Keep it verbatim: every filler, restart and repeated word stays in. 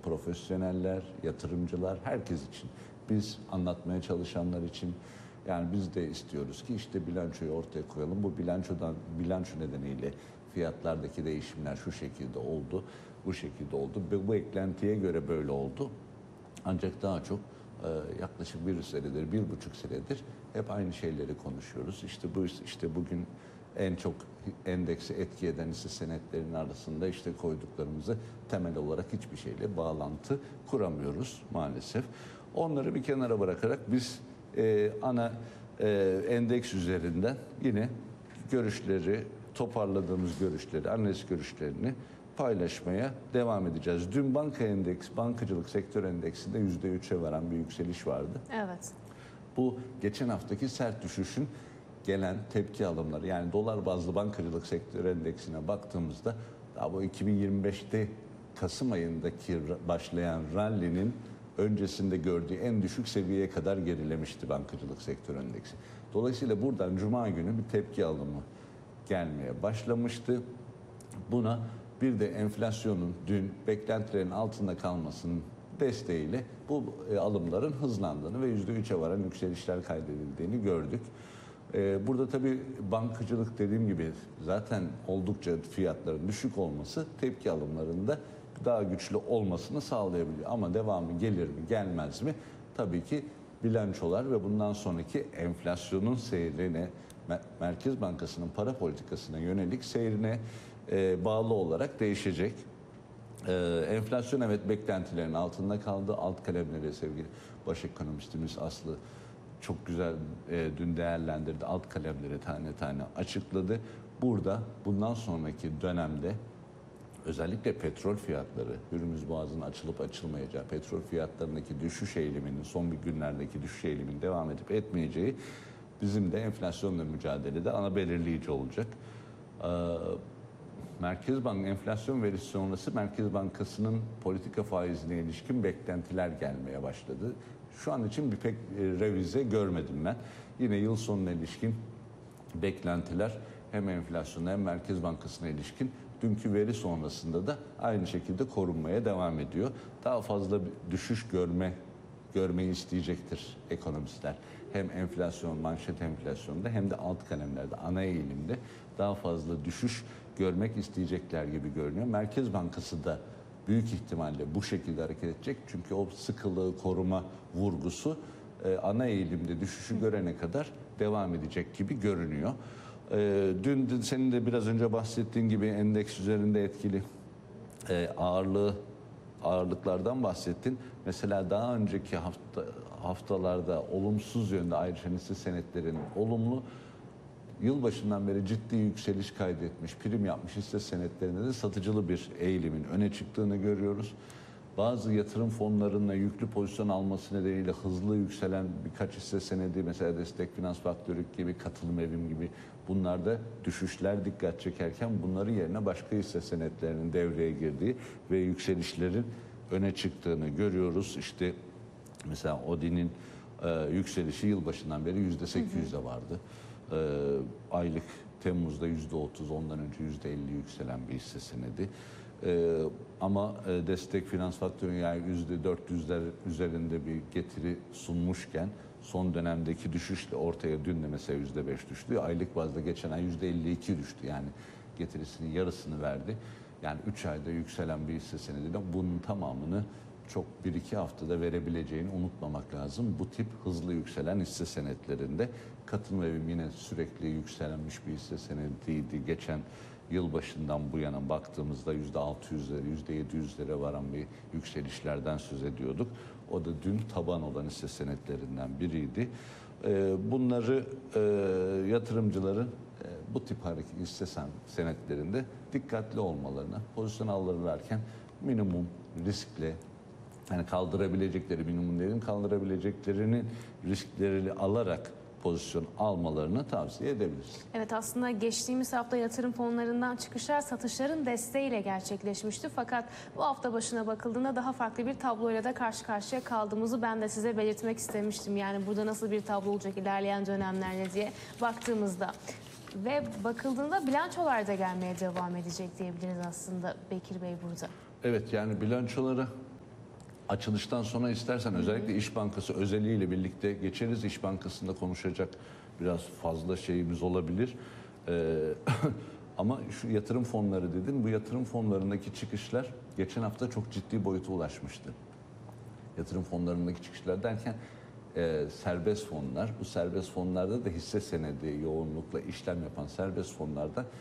profesyoneller, yatırımcılar, herkes için. Biz anlatmaya çalışanlar için, yani biz de istiyoruz ki işte bilançoyu ortaya koyalım. Bu bilançodan bilanço nedeniyle fiyatlardaki değişimler şu şekilde oldu, bu şekilde oldu. Bu, bu eklentiye göre böyle oldu. Ancak daha çok e, yaklaşık bir senedir, bir buçuk senedir hep aynı şeyleri konuşuyoruz. İşte bu işte bugün en çok endeksi etki eden hisse senetlerinin arasında işte koyduklarımızı temel olarak hiçbir şeyle bağlantı kuramıyoruz maalesef. Onları bir kenara bırakarak biz e, ana e, endeks üzerinden yine görüşleri, toparladığımız görüşleri, analiz görüşlerini paylaşmaya devam edeceğiz. Dün banka endeks, bankacılık sektör endeksinde yüzde üçe varan bir yükseliş vardı. Evet. Bu geçen haftaki sert düşüşün gelen tepki alımları, yani dolar bazlı bankacılık sektör endeksine baktığımızda daha bu iki bin yirmi beşte Kasım ayındaki başlayan rally'nin öncesinde gördüğü en düşük seviyeye kadar gerilemişti bankacılık sektör endeksi. Dolayısıyla buradan Cuma günü bir tepki alımı gelmeye başlamıştı. Buna bir de enflasyonun dün beklentilerin altında kalmasının desteğiyle bu alımların hızlandığını ve yüzde üçe varan yükselişler kaydedildiğini gördük. Burada tabii bankacılık dediğim gibi zaten oldukça fiyatların düşük olması tepki alımlarında daha güçlü olmasını sağlayabiliyor. Ama devamı gelir mi gelmez mi? Tabii ki bilançolar ve bundan sonraki enflasyonun seyrine, Merkez Bankası'nın para politikasına yönelik seyrine e, bağlı olarak değişecek. E, enflasyon evet beklentilerin altında kaldı. Alt kalemleri sevgili baş ekonomistimiz Aslı çok güzel e, dün değerlendirdi. Alt kalemleri tane tane açıkladı. Burada bundan sonraki dönemde özellikle petrol fiyatları, Hürmüz Boğazı'nın açılıp açılmayacağı, petrol fiyatlarındaki düşüş eğiliminin, son bir günlerdeki düşüş eğiliminin devam edip etmeyeceği bizim de enflasyonla mücadelede ana belirleyici olacak. Ee, Merkez Bank enflasyon verisi sonrası Merkez Bankası'nın politika faizine ilişkin beklentiler gelmeye başladı. Şu an için bir pek revize görmedim ben. Yine yıl sonuna ilişkin beklentiler hem enflasyona hem Merkez Bankası'na ilişkin dünkü veri sonrasında da aynı şekilde korunmaya devam ediyor. Daha fazla düşüş görme görmeyi isteyecektir ekonomistler. Hem enflasyon, manşet enflasyonda hem de alt kalemlerde, ana eğilimde daha fazla düşüş görmek isteyecekler gibi görünüyor. Merkez Bankası da büyük ihtimalle bu şekilde hareket edecek. Çünkü o sıkılığı koruma vurgusu e, ana eğilimde düşüşü görene kadar devam edecek gibi görünüyor. E, dün de, senin de biraz önce bahsettiğin gibi endeks üzerinde etkili e, ağırlığı ağırlıklardan bahsettin. Mesela daha önceki hafta, haftalarda olumsuz yönde ayrışan hisse senetlerin olumlu, yılbaşından beri ciddi yükseliş kaydetmiş, prim yapmış hisse senetlerinde de satıcılı bir eğilimin öne çıktığını görüyoruz. Bazı yatırım fonlarının yüklü pozisyon alması nedeniyle hızlı yükselen birkaç hisse senedi, mesela Destek Finans Faktörü gibi, Katılım Evim gibi, bunlarda düşüşler dikkat çekerken bunların yerine başka hisse senetlerinin devreye girdiği ve yükselişlerin öne çıktığını görüyoruz. İşte mesela Odin'in e, yükselişi yılbaşından beri yüzde sekiz yüze vardı. E, aylık Temmuz'da yüzde otuz, ondan önce yüzde elli yükselen bir hisse senedi. Ee, ama e, Destek Finans Faktörü yani yüzde dört yüzler üzerinde bir getiri sunmuşken son dönemdeki düşüşle ortaya dün de mesela yüzde beş düştü. Aylık bazda geçen ay yüzde elli iki düştü. Yani getirisinin yarısını verdi. Yani üç ayda yükselen bir hisse senediyle bunun tamamını çok bir iki haftada verebileceğini unutmamak lazım. Bu tip hızlı yükselen hisse senetlerinde Katılım Evim yine sürekli yükselmiş bir hisse senediydi. Geçen yılbaşından bu yana baktığımızda yüzde altı yüzlere, yüzde yedi yüzlere varan bir yükselişlerden söz ediyorduk. O da dün taban olan hisse senetlerinden biriydi. Bunları yatırımcıların bu tip hareket hisse senetlerinde dikkatli olmalarına, pozisyon alırlarken minimum riskle, yani kaldırabilecekleri, minimum değerin kaldırabileceklerinin risklerini alarak pozisyon almalarını tavsiye edebiliriz. Evet, aslında geçtiğimiz hafta yatırım fonlarından çıkışlar satışların desteğiyle gerçekleşmişti. Fakat bu hafta başına bakıldığında daha farklı bir tabloyla da karşı karşıya kaldığımızı ben de size belirtmek istemiştim. Yani burada nasıl bir tablo olacak ilerleyen dönemlerde diye baktığımızda. Ve bakıldığında bilançolar da gelmeye devam edecek diyebiliriz aslında Bekir Bey burada. Evet, yani bilançolara Açılıştan sonra istersen özellikle İş Bankası özeliyle birlikte geçeriz. İş Bankası'nda konuşacak biraz fazla şeyimiz olabilir. Ee, ama şu yatırım fonları dedin. Bu yatırım fonlarındaki çıkışlar geçen hafta çok ciddi boyuta ulaşmıştı. Yatırım fonlarındaki çıkışlar derken e, serbest fonlar. Bu serbest fonlarda da hisse senedi yoğunlukla işlem yapan serbest fonlarda